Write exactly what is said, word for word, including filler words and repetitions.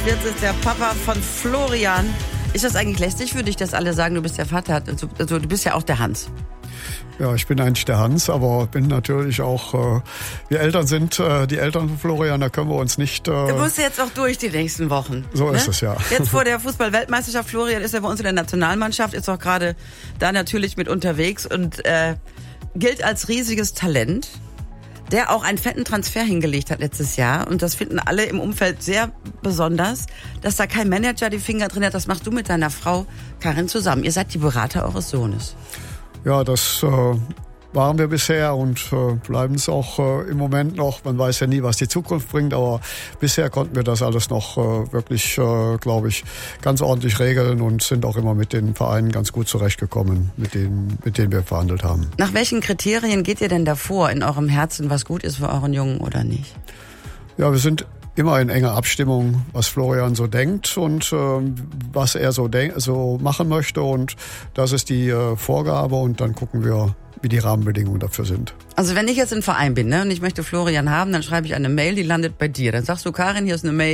wird es der Papa von Florian. Ist das eigentlich lästig für dich, dass alle sagen, du bist der Vater? Also, also du bist ja auch der Hans. Ja, ich bin eigentlich der Hans, aber bin natürlich auch, äh, wir Eltern sind äh, die Eltern von Florian, da können wir uns nicht... Äh, du musst jetzt auch durch die nächsten Wochen. So ne? ist es, ja. Jetzt vor der Fußball-Weltmeisterschaft, Florian ist ja bei uns in der Nationalmannschaft, ist auch gerade da natürlich mit unterwegs und äh, gilt als riesiges Talent, der auch einen fetten Transfer hingelegt hat letztes Jahr. Und das finden alle im Umfeld sehr besonders, dass da kein Manager die Finger drin hat. Das machst du mit deiner Frau Karin zusammen. Ihr seid die Berater eures Sohnes. Ja, das äh, waren wir bisher und äh, bleiben es auch äh, im Moment noch. Man weiß ja nie, was die Zukunft bringt, aber bisher konnten wir das alles noch äh, wirklich, äh, glaube ich, ganz ordentlich regeln und sind auch immer mit den Vereinen ganz gut zurechtgekommen, mit denen, mit denen wir verhandelt haben. Nach welchen Kriterien geht ihr denn davor in eurem Herzen, was gut ist für euren Jungen oder nicht? Ja, wir sind immer in enger Abstimmung, was Florian so denkt und äh, was er so, denk- so machen möchte. Und das ist die äh, Vorgabe und dann gucken wir, wie die Rahmenbedingungen dafür sind. Also wenn ich jetzt ein Verein bin, ne, und ich möchte Florian haben, dann schreibe ich eine Mail, die landet bei dir. Dann sagst du, Karin, hier ist eine Mail.